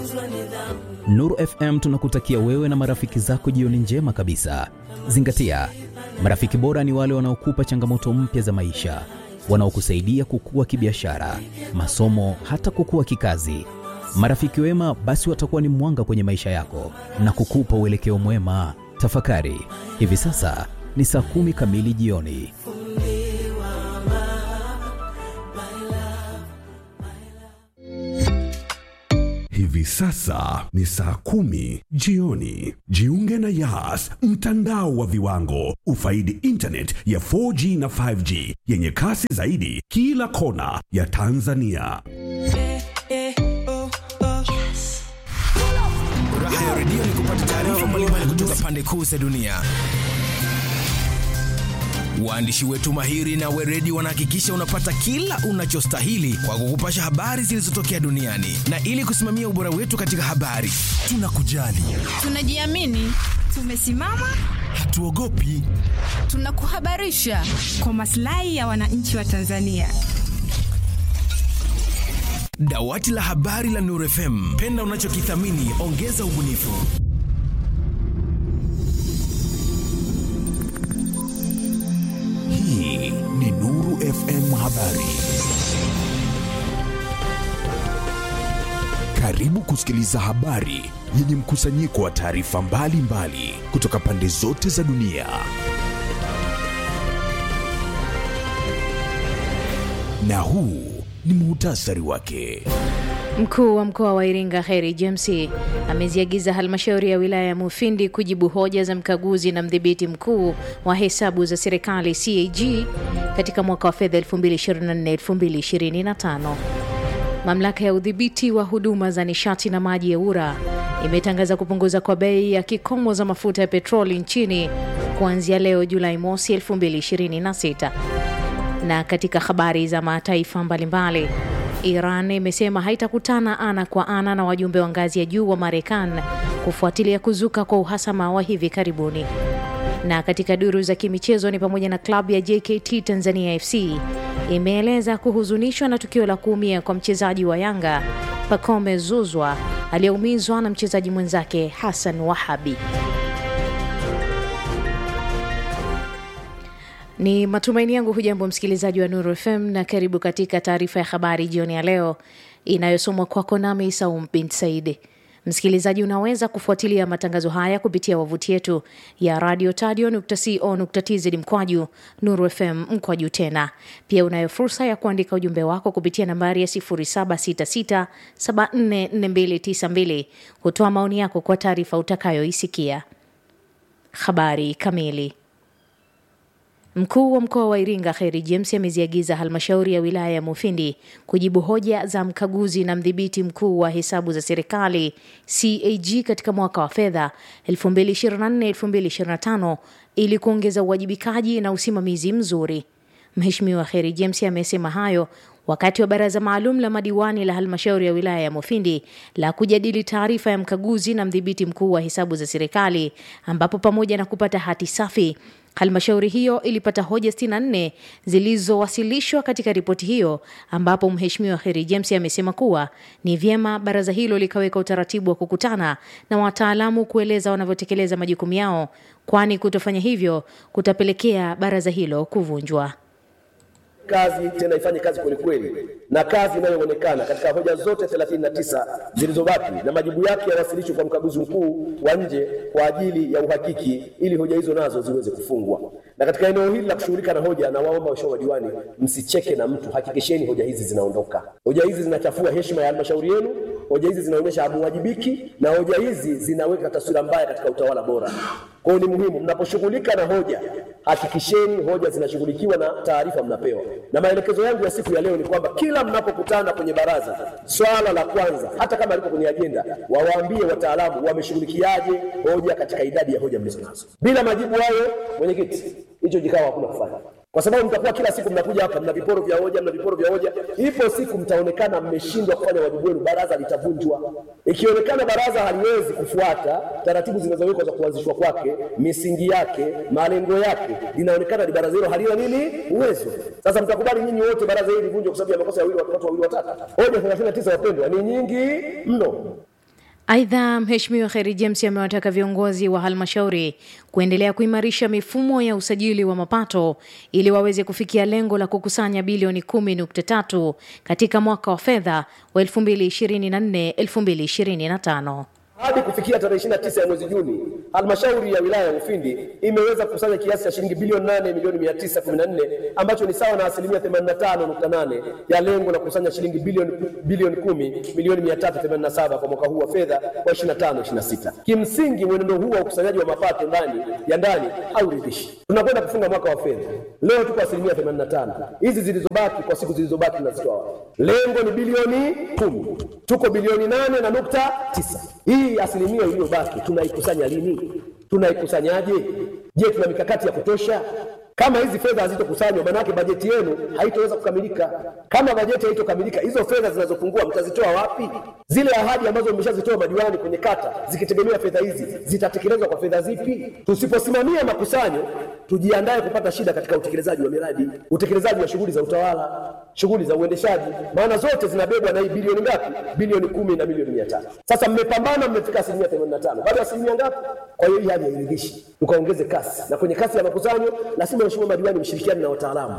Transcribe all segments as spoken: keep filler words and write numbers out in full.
Nuru F M tunakutakia wewe na marafiki zako jioni njema kabisa. Zingatia, marafiki bora ni wale wanaokupa changamoto mpya za maisha, wanaokusaidia kukua kibiashara, masomo, hata kukua kikazi. Marafiki wema basi watakuwa ni mwanga kwenye maisha yako na kukupa uelekeo mwema. Tafakari, hivi sasa ni saa kumi kamili jioni. Hivi sasa ni saa kumi jioni. Jiunge na Yas, mtandao wa viwango. Ufaidi internet ya four G na five G yenye kasi zaidi kila kona ya Tanzania. Raha ya redio ni kupata taarifa mbalimbali kutoka pande kuu za dunia. Waandishi wetu mahiri na weredi wanahakikisha unapata kila unachostahili kwa kukupasha habari zilizotokea duniani. Na ili kusimamia ubora wetu katika habari, tunakujali, tunajiamini, tumesimama, hatuogopi, tunakuhabarisha kwa maslahi ya wananchi wa Tanzania. Dawati la habari la Nuru F M, penda unachokithamini, ongeza ubunifu. Hii ni Nuru F M habari. Karibu kusikiliza habari yenye mkusanyiko wa taarifa mbalimbali kutoka pande zote za dunia. Na huu ni muhtasari wake. Mkuu wa mkoa wa Iringa Kheri James ameziagiza halmashauri ya wilaya ya Mufindi kujibu hoja za mkaguzi na mdhibiti mkuu wa hesabu za serikali C A G katika mwaka wa fedha elfu mbili ishirini na nne elfu mbili ishirini na tano. Mamlaka ya udhibiti wa huduma za nishati na maji ya Ura imetangaza kupunguza kwa bei ya kikomo za mafuta ya petroli nchini kuanzia leo Julai mosi elfu mbili ishirini na sita. Na katika habari za mataifa mbalimbali, Iran imesema haitakutana ana kwa ana na wajumbe wa ngazi ya juu wa Marekani kufuatilia kuzuka kwa uhasama wa hivi karibuni. Na katika duru za kimichezo ni pamoja na klabu ya J K T Tanzania F C imeeleza kuhuzunishwa na tukio la kuumia kwa mchezaji wa Yanga Pacome Zouzoua aliyeumizwa na mchezaji mwenzake Hassan Wahabi. Ni matumaini yangu hujambo msikilizaji wa Nuru F M na karibu katika taarifa ya habari jioni ya leo inayosomwa kwako nami Saum bin Said. Msikilizaji, unaweza kufuatilia matangazo haya kupitia wavuti yetu ya radio tadio nukta co nukta tz mkwaju Nuru F M mkwaju tena. Pia unayo fursa ya kuandika ujumbe wako kupitia nambari ya sifuri saba sita sita saba nne nne mbili tisa mbili kutoa maoni yako kwa taarifa utakayoisikia. Habari kamili. Mkuu wa mkoa wa Iringa Kheri James ameziagiza halmashauri ya wilaya ya Mufindi kujibu hoja za mkaguzi na mdhibiti mkuu wa hesabu za serikali C A G katika mwaka wa fedha elfu mbili ishirini na nne elfu mbili ishirini na tano ili kuongeza uwajibikaji na usimamizi mzuri. Mheshimiwa Kheri James amesema hayo wakati wa baraza maalum la madiwani la halmashauri ya wilaya ya Mufindi la kujadili taarifa ya mkaguzi na mdhibiti mkuu wa hesabu za serikali, ambapo pamoja na kupata hati safi, halmashauri hiyo ilipata hoja sitini na nne zilizowasilishwa katika ripoti hiyo, ambapo Mheshimiwa Kheri James amesema kuwa ni vyema baraza hilo likaweka utaratibu wa kukutana na wataalamu kueleza wanavyotekeleza majukumu yao, kwani kutofanya hivyo kutapelekea baraza hilo kuvunjwa. Kazi tena ifanye kazi kweli kweli, na kazi inayoonekana katika hoja zote thelathini na tisa zilizobaki na majibu yake yawasilishwe kwa mkaguzi mkuu wa nje kwa ajili ya uhakiki ili hoja hizo nazo ziweze kufungwa. Na katika eneo hili la kushughulika na hoja, na waomba waheshimiwa diwani msicheke na mtu, hakikisheni hoja hizi zinaondoka. Hoja hizi zinachafua heshima ya halmashauri yenu, hoja hizi zinaonyesha hamuwajibiki, na hoja hizi zinaweka taswira mbaya katika utawala bora. Kwa hiyo ni muhimu mnaposhughulika na hoja, hakikisheni hoja zinashughulikiwa na taarifa mnapewa. Na maelekezo yangu ya siku ya leo ni kwamba kila mnapokutana kwenye baraza, swala la kwanza hata kama liko kwenye agenda, wawaambie wataalamu wameshughulikiaje hoja katika idadi ya hoja mlizonazo. Bila majibu hayo, mwenyekiti, hicho kikao hakuna kufanya. Kwa sababu mtakuwa kila siku mnakuja hapa mna viporo vya hoja, mna viporo vya hoja. Ipo siku mtaonekana mmeshindwa kufanya wajibu wenu, baraza litavunjwa. Ikionekana baraza haliwezi kufuata taratibu zinazowekwa za kuanzishwa kwake, misingi yake, malengo yake, linaonekana ni baraza hilo halina nini? Uwezo. Sasa mtakubali nyinyi wote baraza hili livunjwe kwa sababu ya makosa ya watu wawili watatu? Hoja thelathini na tisa wapendwa, ni nyingi mno. Aidha, Mheshimiwa Kheri James amewataka viongozi wa halmashauri kuendelea kuimarisha mifumo ya usajili wa mapato ili waweze kufikia lengo la kukusanya bilioni kumi nukta tatu katika mwaka wa fedha wa elfu mbili ishirini na nne elfu mbili ishirini na tano. Hadi kufikia tarehe ishirini na tisa ya mwezi Juni, halmashauri ya wilaya ya Mufindi imeweza kukusanya kiasi cha shilingi bilioni nane milioni mia tisa kumi na nne ambacho ni sawa na asilimia themanini na tano nukta nane ya lengo la kukusanya shilingi bilioni bilioni kumi milioni mia tatu themanini na saba kwa mwaka huu wa fedha wa ishirini na tano ishirini na sita. Kimsingi mwenendo huu wa ukusanyaji wa mapato ndani ya ndani hauridhishi. Tunakwenda kufunga mwaka wa fedha. Leo tuko asilimia themanini na tano. Hizi zilizobaki kwa siku zilizobaki tunazitoa. Lengo ni bilioni kumi. Tuko bilioni nane na nukta tisa. Hii asilimia iliyobaki tunaikusanya lini? Tunaikusanyaje? Je, tuna mikakati ya kutosha? Kama hizi fedha hazitokusanywa, maana yake bajeti yenu haitoweza kukamilika. Kama bajeti haitokamilika, hizo fedha zinazopungua mtazitoa wapi? Zile ahadi ambazo mmeshazitoa madiwani kwenye kata zikitegemea fedha hizi zitatekelezwa kwa fedha zipi? Tusiposimamia makusanyo, tujiandae kupata shida katika utekelezaji wa miradi, utekelezaji wa shughuli za utawala, shughuli za uendeshaji, maana zote zinabebwa na hii bilioni ngapi? Bilioni kumi na milioni mia tatu. Sasa mmepambana, mmefika asilimia themanini na tano. Bado asilimia ngapi? Kwa hiyo hii hali hairidhishi. Tukaongeze kasi. Na kwenye kasi ya makusanyo, lazima Mheshimiwa madiwani mshirikiane na wataalamu.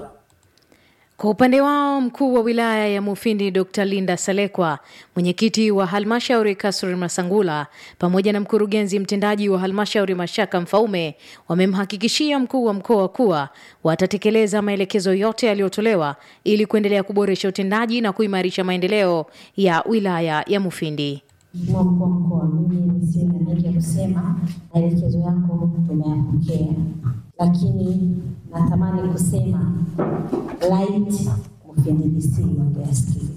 Kwa upande wao, mkuu wa wilaya ya Mufindi Dokta Linda Salekwa, mwenyekiti wa halmashauri Kasri Masangula pamoja na mkurugenzi mtendaji wa halmashauri Mashaka Mfaume wamemhakikishia mkuu wa mkoa kuwa watatekeleza maelekezo yote yaliyotolewa ili kuendelea kuboresha utendaji na kuimarisha maendeleo ya wilaya ya Mufindi. Mkuu wa mkoa, mimi sina mengi ya kusema, maelekezo yako tumeyapokea, lakini natamani kusema light Mufindi D C wangesikiliza.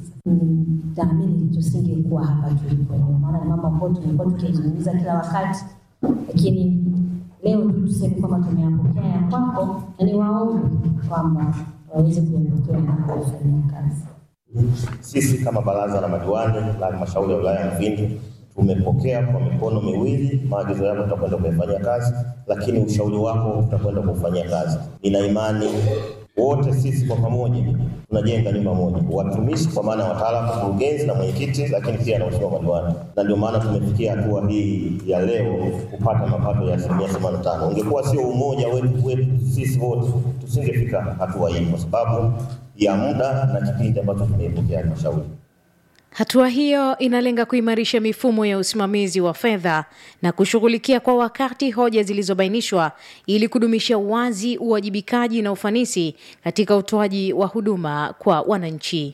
Naamini tusingekuwa hapa tulipo, maana mambo ambayo tumekuwa tukizungumza kila wakati, lakini leo tuseme kwamba tumeyapokea ya kwako, na ni waombe kwamba waweze kuyapokea na kufanya kazi. Sisi kama baraza la madiwani la halmashauri ya wilaya ya Mufindi tumepokea kwa mikono miwili maagizo yako, tutakwenda kufanyia kazi, lakini ushauri wako tutakwenda kufanyia kazi. Nina imani wote sisi kwa pamoja tunajenga nyumba moja, watumishi kwa maana wataalamu, mkurugenzi na mwenyekiti, lakini pia na waheshimiwa madiwani. Na ndio maana tumefikia hatua hii ya leo kupata mapato ya asilimia themanini na tano. Ungekuwa sio umoja wetu wetu sisi wote, tusingefika hatua hii kwa sababu ya muda na kipindi ambacho tumepokea halmashauri. Hatua hiyo inalenga kuimarisha mifumo ya usimamizi wa fedha na kushughulikia kwa wakati hoja zilizobainishwa ili kudumisha uwazi, uwajibikaji na ufanisi katika utoaji wa huduma kwa wananchi.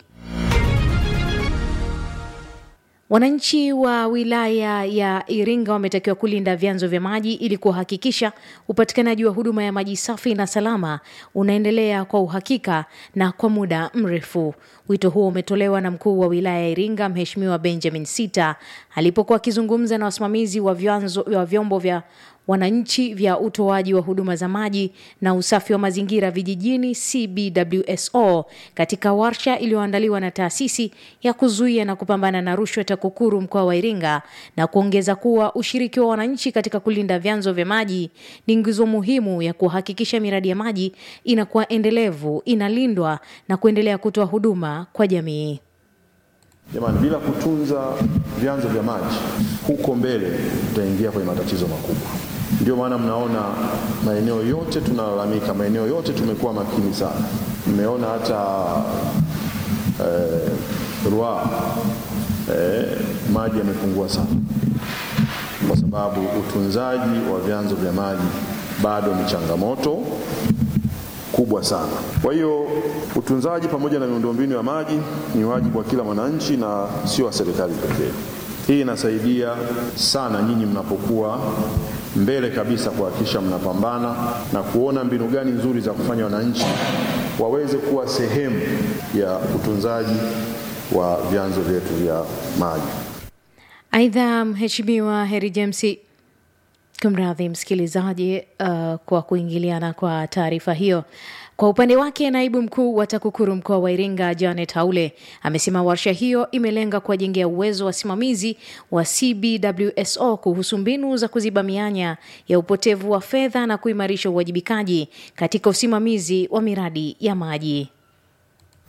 Wananchi wa wilaya ya Iringa wametakiwa kulinda vyanzo vya maji ili kuhakikisha upatikanaji wa huduma ya maji safi na salama unaendelea kwa uhakika na kwa muda mrefu. Wito huo umetolewa na mkuu wa wilaya ya Iringa Mheshimiwa Benjamin Sita alipokuwa akizungumza na wasimamizi wa vyanzo wa vyombo vya wananchi vya utoaji wa huduma za maji na usafi wa mazingira vijijini C B W S O katika warsha iliyoandaliwa na taasisi ya kuzuia na kupambana na rushwa TAKUKURU mkoa wa Iringa, na kuongeza kuwa ushiriki wa wananchi katika kulinda vyanzo vya maji ni nguzo muhimu ya kuhakikisha miradi ya maji inakuwa endelevu, inalindwa na kuendelea kutoa huduma kwa jamii. Jamani, bila kutunza vyanzo vya maji huko mbele tutaingia kwenye matatizo makubwa. Ndio maana mnaona maeneo yote tunalalamika, maeneo yote tumekuwa makini sana. Mmeona hata eh, Ruaha eh, maji yamepungua sana kwa sababu utunzaji wa vyanzo vya maji bado ni changamoto kubwa sana. Kwa hiyo utunzaji pamoja na miundombinu ya maji ni wajibu wa kila mwananchi na sio wa serikali pekee. Hii inasaidia sana nyinyi mnapokuwa mbele kabisa kuhakikisha mnapambana na kuona mbinu gani nzuri za kufanya wananchi waweze kuwa sehemu ya utunzaji wa vyanzo vyetu vya maji. Aidha, Mheshimiwa Kheri James, kumradhi msikilizaji uh, kwa kuingiliana kwa taarifa hiyo. Kwa upande wake, naibu mkuu wa TAKUKURU mkoa wa Iringa Janet Haule amesema warsha hiyo imelenga kuwajengea uwezo wa simamizi wa C B W S O kuhusu mbinu za kuziba mianya ya upotevu wa fedha na kuimarisha uwajibikaji katika usimamizi wa miradi ya maji.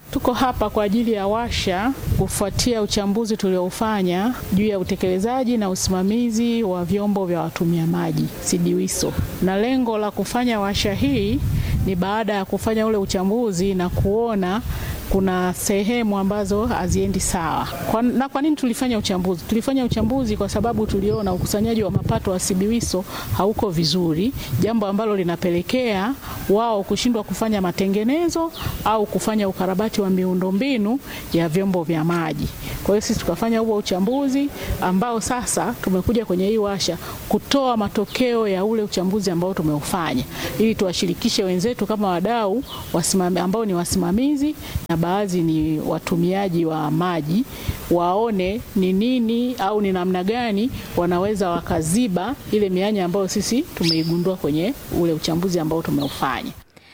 Tuko hapa kwa ajili ya washa kufuatia uchambuzi tulioufanya juu ya utekelezaji na usimamizi wa vyombo vya watumia maji SIDIWISO. Na lengo la kufanya washa hii ni baada ya kufanya ule uchambuzi na kuona kuna sehemu ambazo haziendi sawa. Kwa, na kwa nini tulifanya uchambuzi? Tulifanya uchambuzi kwa sababu tuliona ukusanyaji wa mapato wa SIDIWISO hauko vizuri, jambo ambalo linapelekea wao kushindwa kufanya matengenezo au kufanya ukarabati wa miundombinu ya vyombo vya maji. Kwa hiyo sisi tukafanya huo uchambuzi ambao sasa tumekuja kwenye hii washa kutoa matokeo ya ule uchambuzi ambao tumeufanya ili tuwashirikishe wenzetu kama wadau wasimami ambao ni wasimamizi na baadhi ni watumiaji wa maji, waone ni nini au ni namna gani wanaweza wakaziba ile mianya ambayo sisi tumeigundua kwenye ule uchambuzi ambao tumeufanya.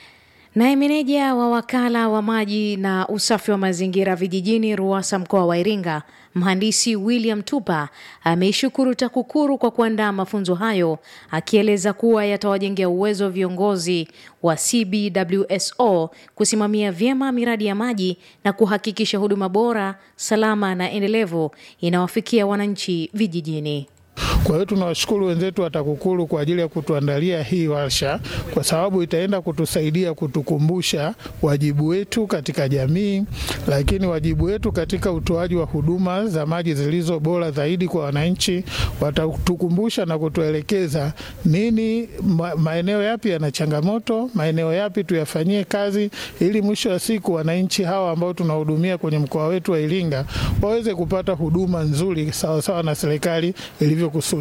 Naye meneja wa wakala wa maji na usafi wa mazingira vijijini RUWASA mkoa wa Iringa, mhandisi William Tupa, ameishukuru TAKUKURU kwa kuandaa mafunzo hayo, akieleza kuwa yatawajengea uwezo viongozi wa C B W S O kusimamia vyema miradi ya maji na kuhakikisha huduma bora, salama na endelevu inawafikia wananchi vijijini. Kwa hiyo tunawashukuru wenzetu wa TAKUKURU kwa ajili ya kutuandalia hii warsha, kwa sababu itaenda kutusaidia kutukumbusha wajibu wetu katika jamii, lakini wajibu wetu katika utoaji wa huduma za maji zilizo bora zaidi kwa wananchi. Watatukumbusha na kutuelekeza nini ma, maeneo yapi yana changamoto, maeneo yapi tuyafanyie kazi, ili mwisho wa siku wananchi hawa ambao tunahudumia kwenye mkoa wetu wa Iringa waweze kupata huduma nzuri sawa sawa na serikali ilivyokusudia.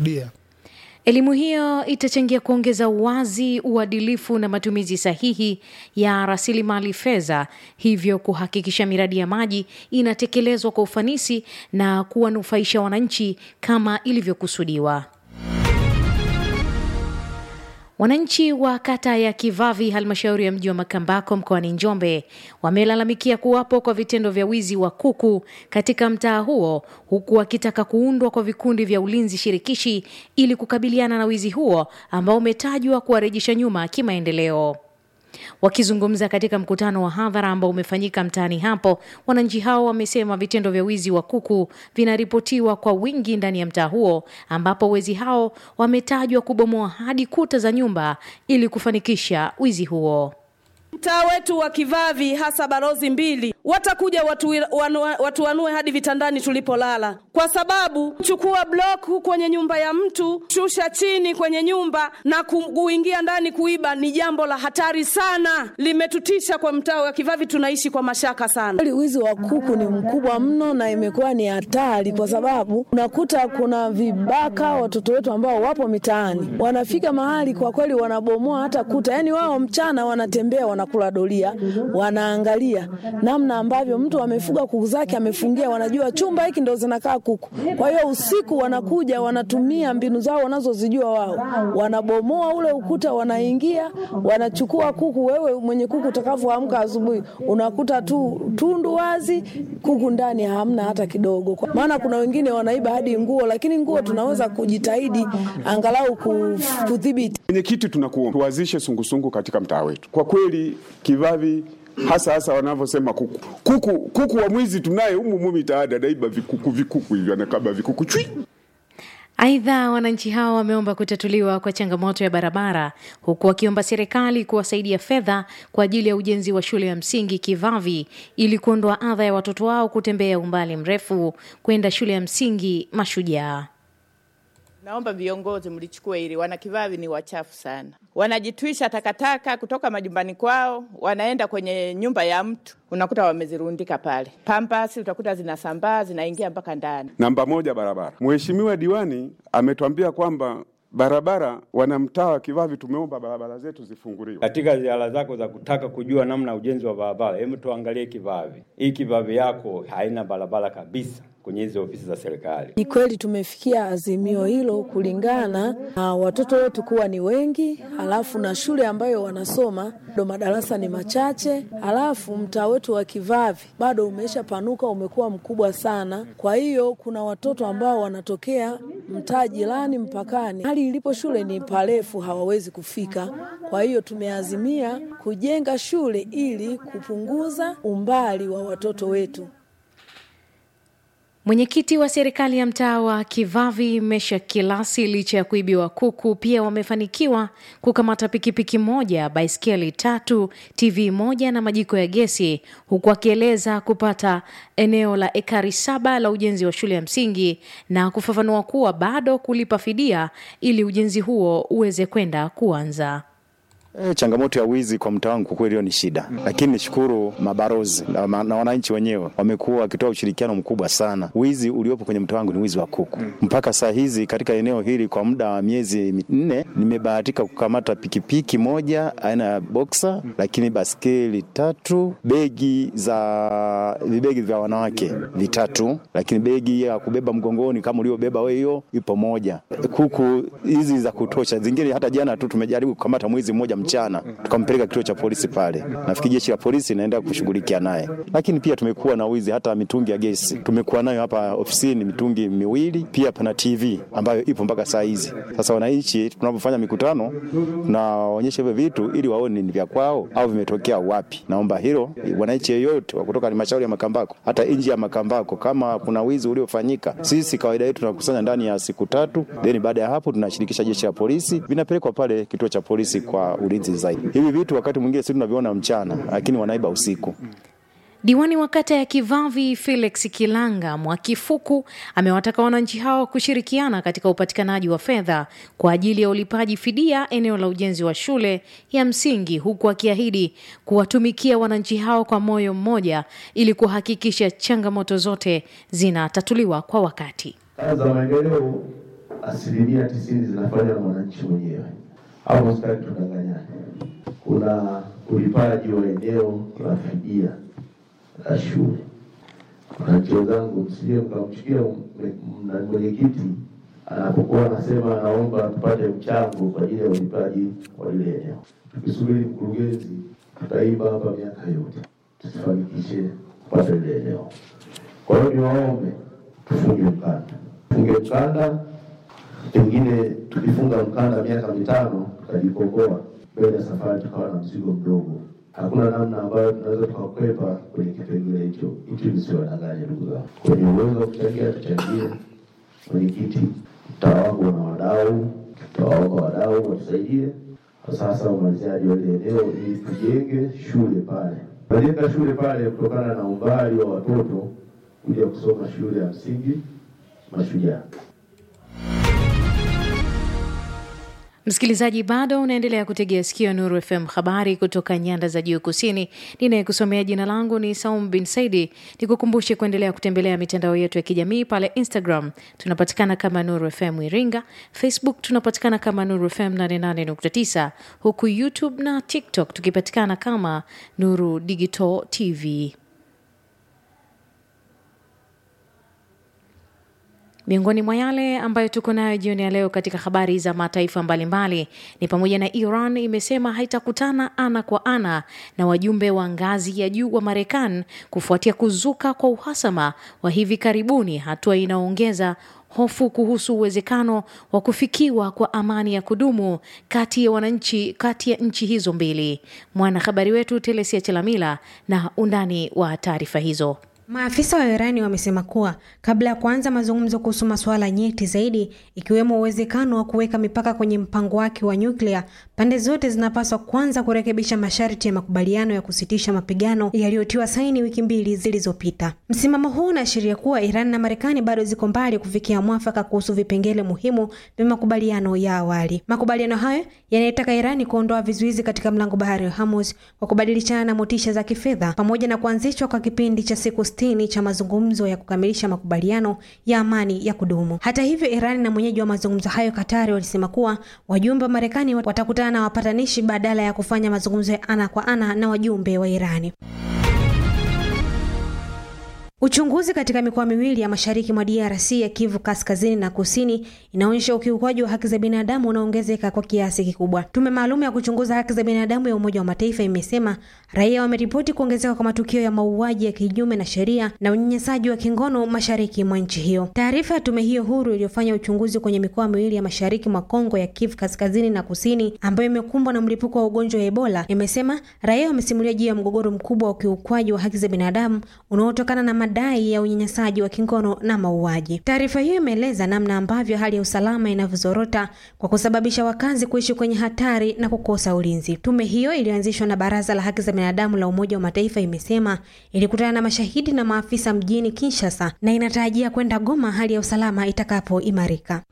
Elimu hiyo itachangia kuongeza uwazi, uadilifu na matumizi sahihi ya rasilimali fedha, hivyo kuhakikisha miradi ya maji inatekelezwa kwa ufanisi na kuwanufaisha wananchi kama ilivyokusudiwa. Wananchi wa kata ya Kivavi halmashauri ya mji wa Makambako mkoani Njombe wamelalamikia kuwapo kwa vitendo vya wizi wa kuku katika mtaa huo, huku wakitaka kuundwa kwa vikundi vya ulinzi shirikishi ili kukabiliana na wizi huo ambao umetajwa kuwarejesha nyuma kimaendeleo. Wakizungumza katika mkutano wa hadhara ambao umefanyika mtaani hapo, wananchi hao wamesema vitendo vya wizi wa kuku vinaripotiwa kwa wingi ndani ya mtaa huo, ambapo wezi hao wametajwa kubomoa hadi kuta za nyumba ili kufanikisha wizi huo. Mtaa wetu wa Kivavi hasa Barozi mbili watakuja watu wanue, watu wanue hadi vitandani tulipolala, kwa sababu chukua block huko kwenye nyumba ya mtu, shusha chini kwenye nyumba na kuingia ndani kuiba ni jambo la hatari sana. Limetutisha kwa mtaa wa Kivavi, tunaishi kwa mashaka sana. Wizi wa kuku ni mkubwa mno na imekuwa ni hatari, kwa sababu unakuta kuna vibaka watoto wetu ambao wapo mitaani, wanafika mahali kwa kweli wanabomoa hata kuta. Yani wao mchana wanatembea wana kula dolia, wanaangalia namna ambavyo mtu amefuga kuku zake amefungia, wanajua chumba hiki ndio zinakaa kuku. Kwa hiyo usiku wanakuja wanatumia mbinu zao wanazozijua wao, wanabomoa ule ukuta, wanaingia, wanachukua kuku. Wewe mwenye kuku utakavyoamka asubuhi unakuta tu tundu wazi, kuku ndani hamna hata kidogo. Maana kuna wengine wanaiba hadi nguo, lakini nguo tunaweza kujitahidi angalau kudhibiti. Kwenye kitu tunakuomba tuwazishe sungusungu katika mtaa wetu. Kwa kweli Kivavi hasa hasa wanavyosema kuku. Kuku kuku wa mwizi tunaye humu humu mitaada, daiba vikuku vikuku hivyo anakaba vikuku chui. Aidha, wananchi hao wameomba kutatuliwa kwa changamoto ya barabara, huku wakiomba serikali kuwasaidia fedha kwa ajili ya ujenzi wa shule ya msingi Kivavi ili kuondoa adha ya watoto wao kutembea umbali mrefu kwenda shule ya msingi Mashujaa. Naomba viongozi mlichukue hili. Wana Kivavi ni wachafu sana. Wanajitwisha takataka kutoka majumbani kwao, wanaenda kwenye nyumba ya mtu, unakuta wamezirundika pale. Pampasi utakuta zinasambaa, zinaingia mpaka ndani. Namba moja, barabara. Mheshimiwa diwani ametuambia kwamba barabara, wanamtaa wa Kivavi tumeomba barabara zetu zifunguliwe. Katika ziara zako za kutaka kujua namna ujenzi wa barabara, hebu tuangalie Kivavi. Hii Kivavi yako haina barabara kabisa kwenye hizo ofisi za serikali. Ni kweli tumefikia azimio hilo kulingana na watoto wetu kuwa ni wengi, halafu na shule ambayo wanasoma bado madarasa ni machache, halafu mtaa wetu wa Kivavi bado umesha panuka, umekuwa mkubwa sana. Kwa hiyo kuna watoto ambao wanatokea mtaa jirani mpakani. Hali ilipo shule ni parefu, hawawezi kufika. Kwa hiyo tumeazimia kujenga shule ili kupunguza umbali wa watoto wetu. Mwenyekiti wa serikali ya mtaa wa Kivavi Mesha Kilasi, licha ya kuibiwa kuku, pia wamefanikiwa kukamata pikipiki moja, baiskeli tatu, T V moja na majiko ya gesi, huku akieleza kupata eneo la ekari saba la ujenzi wa shule ya msingi na kufafanua kuwa bado kulipa fidia ili ujenzi huo uweze kwenda kuanza. E, changamoto ya wizi kwa mtaa wangu kweli hiyo ni shida. Mm. Lakini nishukuru mabarozi na, na wananchi wenyewe wamekuwa wakitoa ushirikiano mkubwa sana. Wizi uliopo kwenye mtaa wangu ni wizi wa kuku. Mm. Mpaka saa hizi katika eneo hili kwa muda wa miezi minne nimebahatika kukamata pikipiki moja aina ya Boxer, mm. lakini baskeli tatu, begi za vibegi vya wanawake vitatu, lakini begi ya kubeba mgongoni kama uliobeba wewe hiyo ipo moja. Kuku hizi za kutosha. Zingine hata jana tu tumejaribu kukamata mwizi mmoja mchana, tukampeleka kituo cha polisi pale. Nafikiri jeshi la polisi inaenda kushughulikia naye. Lakini pia tumekuwa na wizi hata mitungi ya gesi. Tumekuwa nayo hapa ofisini mitungi miwili, pia pana T V ambayo ipo mpaka saa hizi. Sasa wananchi tunapofanya mikutano tunaonyesha hivyo vitu ili waone ni vya kwao au vimetokea wapi. Naomba hilo wananchi yeyote wa kutoka halmashauri ya Makambako, hata nje ya Makambako, kama kuna wizi uliofanyika, sisi kawaida yetu tunakusanya ndani ya siku tatu, then baada ya hapo tunashirikisha jeshi la polisi, vinapelekwa pale kituo cha polisi kwa ulinzi zaidi. Hivi vitu wakati mwingine sisi tunaviona mchana, lakini wanaiba usiku. Diwani wa kata ya Kivavi Felix Kilanga Mwakifuku amewataka wananchi hao kushirikiana katika upatikanaji wa fedha kwa ajili ya ulipaji fidia eneo la ujenzi wa shule ya msingi, huku akiahidi kuwatumikia wananchi hao kwa moyo mmoja ili kuhakikisha changamoto zote zinatatuliwa kwa wakati. Kazi za maendeleo asilimia tisini zinafanywa na wananchi wenyewe. Au mstari tudanganyane. Kuna ulipaji wa eneo la fidia la shule. Wananchi wenzangu, msije mkamchukia mwenyekiti anapokuwa anasema anaomba tupate mchango kwa ajili ya ulipaji wa ile eneo. Tukisubiri mkurugenzi tutaiba hapa miaka yote, tusifanikishe kupata ile eneo. Kwa hiyo niwaombe tufunge mkanda. Tufunge mkanda. Pengine tukifunga mkanda miaka mitano tukajikomboa, mbele ya safari tukawa na mzigo mdogo. Hakuna namna ambayo tunaweza tukakwepa kwenye kipengele hicho. Hicho nisiwadanganye ndugu zangu. Kwenye uwezo wa kuchangia tuchangie. Mwenyekiti, mtaa wangu na wadau, tutawaomba wadau watusaidie. Sasa umaliziaji wa ile eneo ili tujenge shule pale. Tunajenga shule pale kutokana na umbali wa watoto kuja kusoma shule ya msingi Mashujaa. Msikilizaji, bado unaendelea kutegea sikio Nuru F M, habari kutoka nyanda za juu kusini. Ninayekusomea jina langu ni Saum bin Saidi. Nikukumbushe kuendelea kutembelea mitandao yetu ya kijamii. Pale Instagram tunapatikana kama Nuru F M Iringa, Facebook tunapatikana kama Nuru F M nane nane nukta tisa, huku YouTube na TikTok tukipatikana kama Nuru Digital T V. Miongoni mwa yale ambayo tuko nayo jioni ya leo katika habari za mataifa mbalimbali ni pamoja na Iran imesema haitakutana ana kwa ana na wajumbe wa ngazi ya juu wa Marekani kufuatia kuzuka kwa uhasama wa hivi karibuni, hatua inaongeza hofu kuhusu uwezekano wa kufikiwa kwa amani ya kudumu kati ya wananchi kati ya nchi hizo mbili. Mwanahabari wetu Telesia Chelamila na undani wa taarifa hizo. Maafisa wa Irani wamesema kuwa kabla ya kuanza mazungumzo kuhusu masuala nyeti zaidi, ikiwemo uwezekano wa kuweka mipaka kwenye mpango wake wa nyuklia, pande zote zinapaswa kwanza kurekebisha masharti ya makubaliano ya kusitisha mapigano yaliyotiwa saini wiki mbili zilizopita. Msimamo huu unaashiria kuwa Iran na Marekani bado ziko mbali kufikia mwafaka kuhusu vipengele muhimu vya makubaliano ya awali. Makubaliano hayo yanayotaka Irani kuondoa vizuizi katika mlango bahari wa Hormuz kwa kubadilishana na motisha za kifedha, pamoja na kuanzishwa kwa kipindi cha siku sitini cha mazungumzo ya kukamilisha makubaliano ya amani ya kudumu. Hata hivyo, Iran na mwenyeji wa mazungumzo hayo Katari walisema kuwa wajumbe wa Marekani watakutana na wapatanishi badala ya kufanya mazungumzo ya ana kwa ana na wajumbe wa Irani. Uchunguzi katika mikoa miwili ya mashariki mwa D R C ya Kivu Kaskazini na Kusini inaonyesha ukiukwaji wa haki za binadamu unaongezeka kwa kiasi kikubwa. Tume maalum ya kuchunguza haki za binadamu ya Umoja wa Mataifa imesema raia wameripoti kuongezeka kwa matukio ya mauaji ya kinyume na sheria na unyanyasaji wa kingono mashariki mwa nchi hiyo. Taarifa ya tume hiyo huru iliyofanya uchunguzi kwenye mikoa miwili ya mashariki mwa Kongo ya Kivu Kaskazini na Kusini ambayo imekumbwa na mlipuko wa ugonjwa wa Ebola imesema raia wamesimulia juu ya mgogoro mkubwa wa ukiukwaji wa haki za binadamu unaotokana na madai ya unyanyasaji wa kingono na mauaji. Taarifa hiyo imeeleza namna ambavyo hali ya usalama inavyozorota kwa kusababisha wakazi kuishi kwenye hatari na kukosa ulinzi. Tume hiyo iliyoanzishwa na Baraza la Haki za Binadamu la Umoja wa Mataifa imesema ilikutana na mashahidi na maafisa mjini Kinshasa na inatarajia kwenda Goma hali ya usalama itakapoimarika.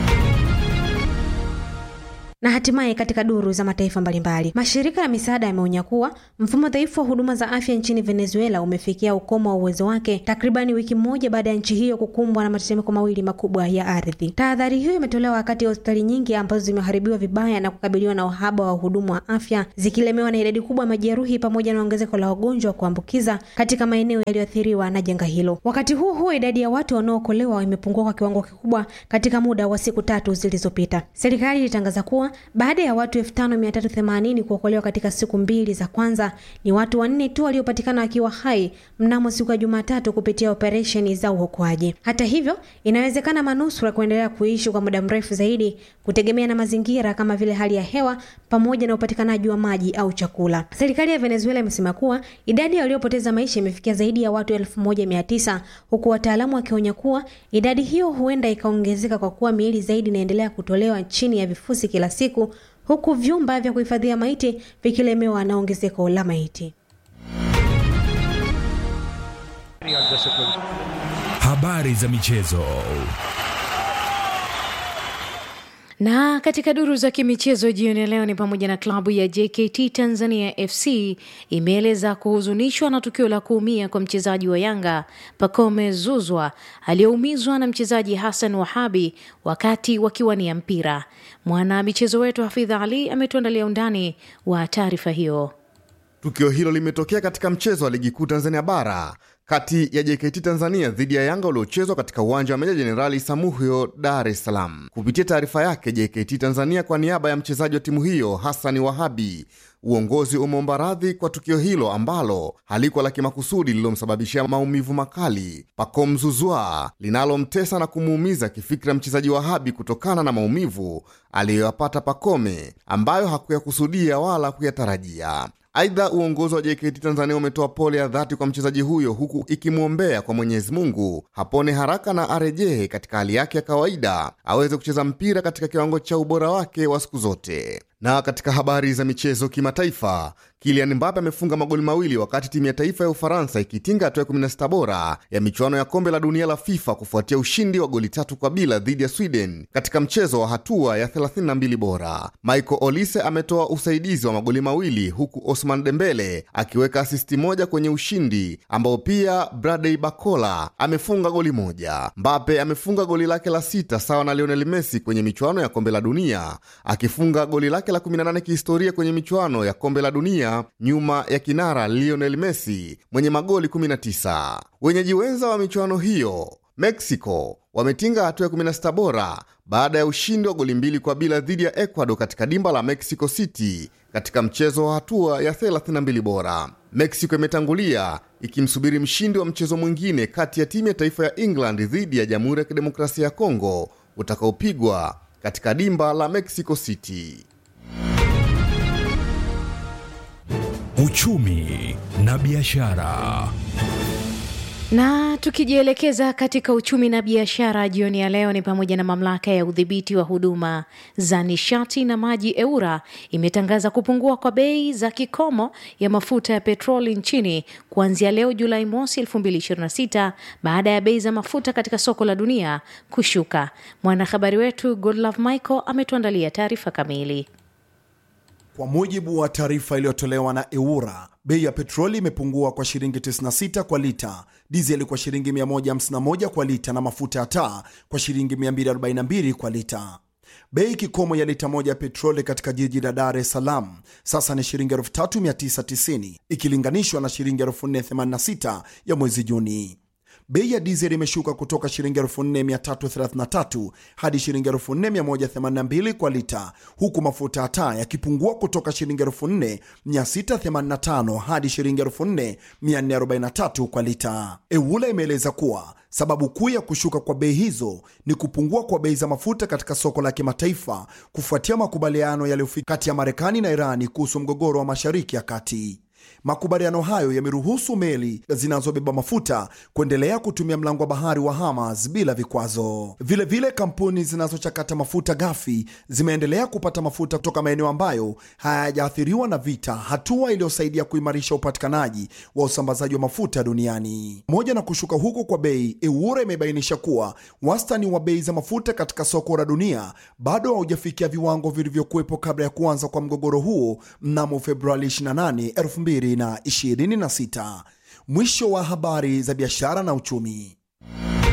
Na hatimaye katika duru za mataifa mbalimbali, mashirika ya misaada yameonya kuwa mfumo dhaifu wa huduma za afya nchini Venezuela umefikia ukomo wa uwezo wake takribani wiki moja baada ya nchi hiyo kukumbwa na matetemeko mawili makubwa ya ardhi. Tahadhari hiyo imetolewa wakati hospitali nyingi ambazo zimeharibiwa vibaya na kukabiliwa na uhaba wa hudumu wa afya zikilemewa na idadi kubwa ya majeruhi pamoja na ongezeko la wagonjwa wa kuambukiza katika maeneo yaliyoathiriwa na janga hilo. Wakati huo huo, idadi ya watu wanaookolewa imepungua kwa kiwango kikubwa katika muda wa siku tatu zilizopita. Serikali ilitangaza kuwa baada ya watu elfu tano mia tatu themanini kuokolewa katika siku mbili za kwanza, ni watu wanne tu waliopatikana wakiwa hai mnamo siku ya Jumatatu kupitia operesheni za uokoaji. Hata hivyo, inawezekana manusura kuendelea kuishi kwa muda mrefu zaidi kutegemea na mazingira kama vile hali ya hewa pamoja na upatikanaji wa maji au chakula. Serikali ya Venezuela imesema kuwa idadi ya waliopoteza maisha imefikia zaidi ya watu elfu moja mia tisa, huku wataalamu wakionya kuwa idadi hiyo huenda ikaongezeka kwa kuwa miili zaidi inaendelea kutolewa chini ya vifusi kila siku, huku vyumba vya kuhifadhia maiti vikilemewa na ongezeko la maiti. Habari za michezo. Na katika duru za kimichezo jioni leo ni pamoja na klabu ya J K T Tanzania F C imeeleza kuhuzunishwa na tukio la kuumia kwa mchezaji wa Yanga Pacome Zouzoua aliyeumizwa na mchezaji Hassan Wahabi wakati wakiwania mpira. Mwana michezo wetu Hafidha Ali ametuandalia undani wa taarifa hiyo. Tukio hilo limetokea katika mchezo wa ligi kuu Tanzania bara kati ya J K T Tanzania dhidi ya Yanga uliochezwa katika uwanja wa Meja Jenerali Samuhyo, Dar es Salaam. Kupitia taarifa yake, J K T Tanzania kwa niaba ya mchezaji wa timu hiyo Hassan Wahabi, uongozi umeomba radhi kwa tukio hilo ambalo halikuwa la kimakusudi lililomsababishia maumivu makali Pacome Zouzoua, linalomtesa na kumuumiza kifikra mchezaji Wahabi kutokana na maumivu aliyoyapata Pacome ambayo hakuyakusudia wala kuyatarajia. Aidha, uongozi wa J K T Tanzania umetoa pole ya dhati kwa mchezaji huyo huku ikimwombea kwa Mwenyezi Mungu hapone haraka na arejee katika hali yake ya kawaida aweze kucheza mpira katika kiwango cha ubora wake wa siku zote. Na katika habari za michezo kimataifa, Kylian Mbappe amefunga magoli mawili wakati timu ya taifa ya Ufaransa ikitinga hatua ya kumi na sita bora ya michuano ya kombe la dunia la FIFA kufuatia ushindi wa goli tatu kwa bila dhidi ya Sweden katika mchezo wa hatua ya thelathini na mbili bora. Michael Olise ametoa usaidizi wa magoli mawili huku Osman Dembele akiweka asisti moja kwenye ushindi ambao pia Bradley Bakola amefunga goli moja. Mbappe amefunga goli lake la sita sawa na Lionel Messi kwenye michuano ya kombe la dunia, akifunga goli lake la kumi na nane kihistoria kwenye michuano ya kombe la dunia nyuma ya kinara Lionel Messi mwenye magoli kumi na tisa. Wenyeji wenza wa michuano hiyo Mexico wametinga hatua ya kumi na sita bora baada ya ushindi wa goli mbili kwa bila dhidi ya Ecuador katika dimba la Mexico City katika mchezo wa hatua ya thelathini na mbili bora. Mexico imetangulia ikimsubiri mshindi wa mchezo mwingine kati ya timu ya taifa ya England dhidi ya Jamhuri ya Kidemokrasia ya Kongo utakaopigwa katika dimba la Mexico City. Uchumi na biashara. Na tukijielekeza katika uchumi na biashara jioni ya leo ni pamoja na mamlaka ya udhibiti wa huduma za nishati na maji EWURA imetangaza kupungua kwa bei za kikomo ya mafuta ya petroli nchini kuanzia leo Julai mosi elfu mbili ishirini na sita baada ya bei za mafuta katika soko la dunia kushuka. Mwanahabari wetu Godlove Michael ametuandalia taarifa kamili. Kwa mujibu wa taarifa iliyotolewa na EWURA, bei ya petroli imepungua kwa shilingi tisini na sita kwa lita, dizeli kwa shilingi mia moja hamsini na moja kwa lita na mafuta ya taa kwa shilingi mia mbili arobaini na mbili kwa lita. Bei kikomo ya lita moja ya petroli katika jiji la Dar es Salaam sasa ni shilingi elfu tatu mia tisa tisini ikilinganishwa na shilingi elfu nne themanini na sita ya mwezi Juni. bei ya diesel imeshuka kutoka shilingi elfu nne mia tatu thelathini na tatu hadi shilingi elfu nne mia moja themanini na mbili kwa lita, huku mafuta ya taa yakipungua kutoka shilingi elfu nne mia sita themanini na tano hadi shilingi elfu nne mia nne arobaini na tatu kwa lita. EWURA imeeleza kuwa sababu kuu ya kushuka kwa bei hizo ni kupungua kwa bei za mafuta katika soko la kimataifa kufuatia makubaliano yaliyofikiwa kati ya Marekani na Irani kuhusu mgogoro wa Mashariki ya Kati. Makubaliano hayo yameruhusu meli zinazobeba mafuta kuendelea kutumia mlango wa bahari wa Hormuz bila vikwazo. Vile vile kampuni zinazochakata mafuta ghafi zimeendelea kupata mafuta kutoka maeneo ambayo hayajaathiriwa na vita, hatua iliyosaidia kuimarisha upatikanaji wa usambazaji wa mafuta duniani. Moja na kushuka huko kwa bei, EWURA imebainisha kuwa wastani wa bei za mafuta katika soko la dunia bado haujafikia viwango vilivyokuwepo kabla ya kuanza kwa mgogoro huo mnamo Februari ishirini na nane, elfu mbili ishirini na sita. Mwisho wa habari za biashara na uchumi.